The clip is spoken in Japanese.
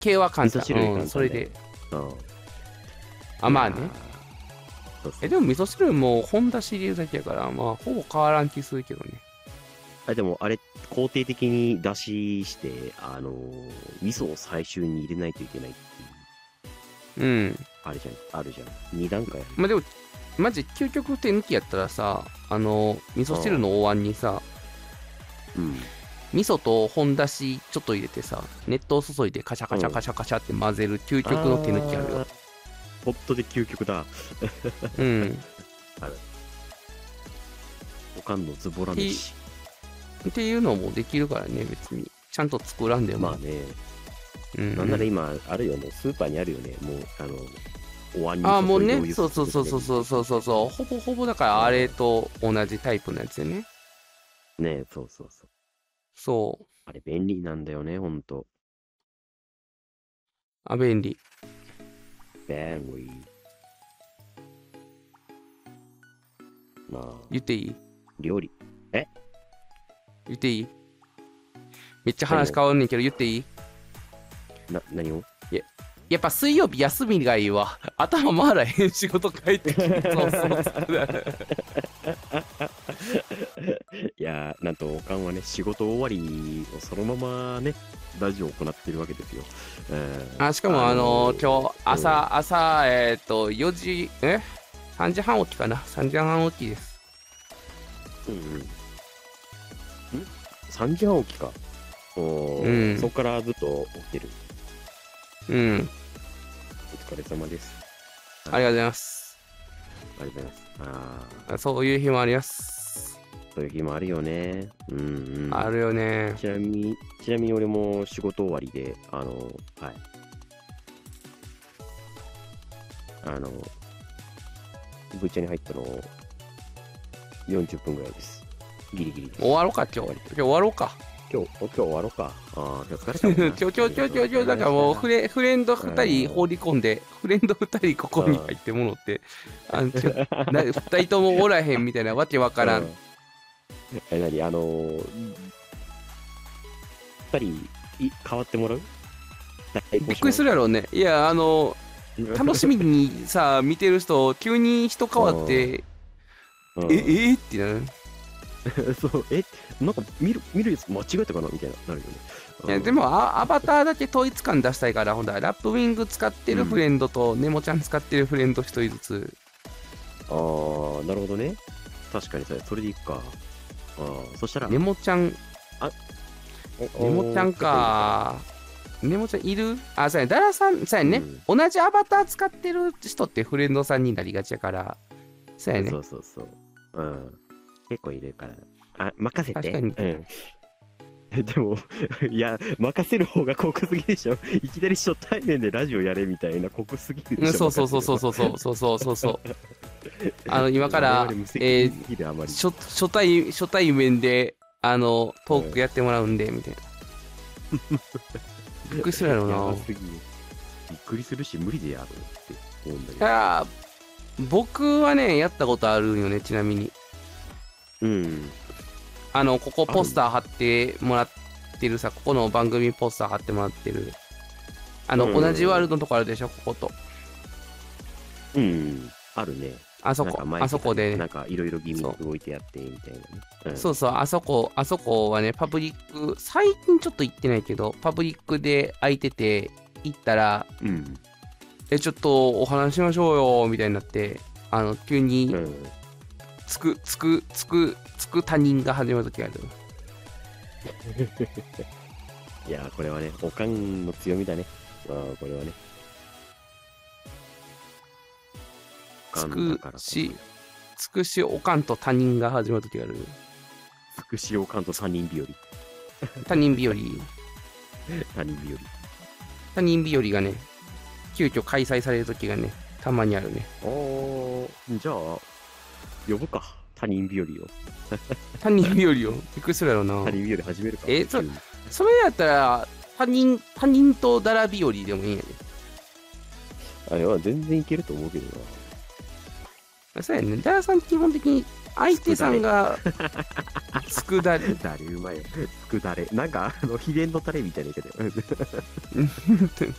系は簡単。 味噌汁簡単だよそれで。 うん。 まあね。 そうそう。 でも味噌汁も本だし入れるだけやから、まあ、ほぼ変わらん気するけどね。 でもあれ、肯定的に出しして、味噌を最終に入れないといけないっていう。 うん。 あるじゃん。2段階ある。 まあでも、マジ究極手抜きやったらさ、味噌汁のお椀にさ、 うん。 味噌と本だしちょっと入れてさ、熱湯注いでカシャカシャカシャカシャって混ぜる究極の手抜きあるよ。 ホットで究極だ。 うん。 ある。おかんのズボラ飯。 っていうのもできるからね、別に。ちゃんと作らんでも。 まあね。 うん。 なんなら今、あるよね。スーパーにあるよね。もう、お椀にああ、もうね、 注いでお湯そうそうそうそうそうそう、ほぼほぼだからあれと同じタイプのやつよね。 ね、そうそうそう。 そう。 あれ便利なんだよね、ほんと。 便利。 便利。まあ、 言っていい料理。 言っていいめっちゃ話変わんねんけど言っていい何をやっぱ水曜日休みがいいわ。頭回らへん仕事帰ってきて。そうそうそう。 いやー、なんと、おかんはね、仕事終わりをそのままね、ラジオを行っているわけですよ。 しかも今日朝、4時、3時半起きかな。3時半起きです。 3時半起きか。そこからずっと起きてる。 うん。 お疲れ様です。 ありがとうございます。 ありがとうございます。 そういう日もあります。 そういう日もあるよね。 あるよね。 ちなみに俺も仕事終わりで、はい。ブーチャに入ったの40分ぐらいです。ギリギリです。 終わろうか、今日終わろうか。 今日終わろうか。今日疲れたもんな。 今日、だからもうフレンド2人放り込んで、フレンド2人ここに入ってものって、2人ともおらへんみたいなわけわからん。 2人変わってもらう？ びっくりするやろうね。いや、楽しみにさ、見てる人、急に人変わって、ってなる。 そう、なんか見るやつ間違えたかなみたいな、なるよね。 いやでもアバターだけ統一感出したいから、ほんだらラップウィング使ってるフレンドと、ネモちゃん使ってるフレンド1人ずつ。 なるほどね。確かにそれでいくか。そしたら。 ネモちゃんか。ネモちゃんいる？そうやね。ダラさん、そうやね。同じアバター使ってる人ってフレンドさんになりがちやから。そうやね。 そう。結構いるから。任せて。 確かに。 でも、いや、任せる方が酷すぎでしょ。いきなり初対面でラジオやれみたいな酷すぎるでしょ。 そう。今から、初対面で、トークやってもらうんで、みたいな。びっくりするやろうな。 びっくりするし、無理でやろうって思うんだけど。 僕はね、やったことあるよね、ちなみに。ここポスター貼ってもらってるさ、ここの番組ポスター貼ってもらってる。同じワールドのとこあるでしょ、ここと。 あるね。 あそこで。 なんかいろいろギミック置いてやってみたいなね。 そう、あそこはね、パブリック、最近ちょっと行ってないけど、パブリックで空いてて、行ったら、ちょっとお話しましょうよ、みたいになって、急に、つく他人が始まるときある。 いや、これはね、おかんの強みだね。これはね。 つくしおかんと他人が始まるときある。 つくしおかんと他人日和。 他人日和がね、急遽開催されるときがね、たまにあるね。 じゃあ、呼ぶか。他人日和を。 他人日和を。びっくりするやろな。 他人日和始めるか。 それやったら、他人とダラ日和でもいいんやで。 全然いけると思うけどな。 そうやね。ダラさん基本的に相手さんが、つくだれ。 だれうまいよ。つくだれ。なんか、秘伝のタレみたいな言い方よ。